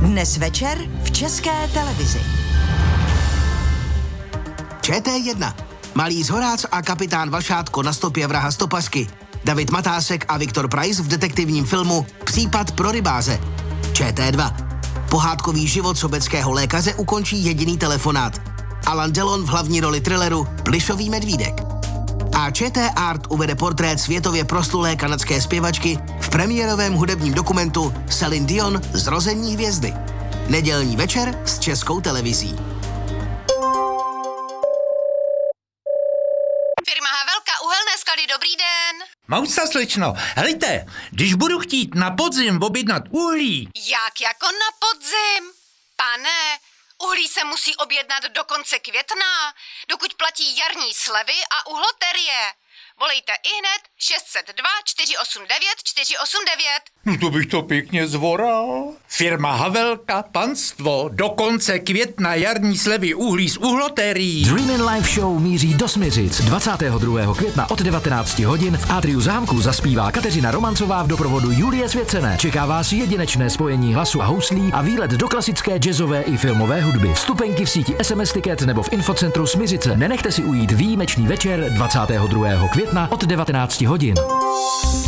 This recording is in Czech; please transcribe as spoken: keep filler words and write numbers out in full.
Dnes večer v České televizi. Č T jedna. Malý Zhorác a kapitán Vašátko na stopě vraha Stopasky. David Matásek a Viktor Price v detektivním filmu Případ pro rybáře. Č T dva. Pohádkový život sobeckého lékaře ukončí jediný telefonát. Alan Delon v hlavní roli thrilleru Plišový medvídek. A Č T Art uvede portrét světově proslulé kanadské zpěvačky v premiérovém hudebním dokumentu Celine Dion Zrození hvězdy. Nedělní večer s Českou televizí. Firma Havelka, uhelné sklady, dobrý den. Mousa, slečno, helejte, když budu chtít na podzim objednat uhlí. Jak jako na podzim? Pane, uhlí se musí objednat do konce května, dokud platí jarní slevy a uhloterie. Volejte ihned šest set dva čtyři osm devět čtyři osm devět. No to bych to pěkně zvoral. Firma Havelka, panstvo, do konce května jarní slevy uhlí z uhlotérií. Dreamin' Live Show míří do Smiřic. dvacátého druhého května od devatenácti hodin v Atriu zámku zaspívá Kateřina Romancová v doprovodu Julie Svěcené. Čeká vás jedinečné spojení hlasu a houslí a výlet do klasické jazzové i filmové hudby. Vstupenky v síti S M S Ticket nebo v infocentru Smiřice. Nenechte si ujít výjimečný večer dvacátého druhého května od devatenácti hodin.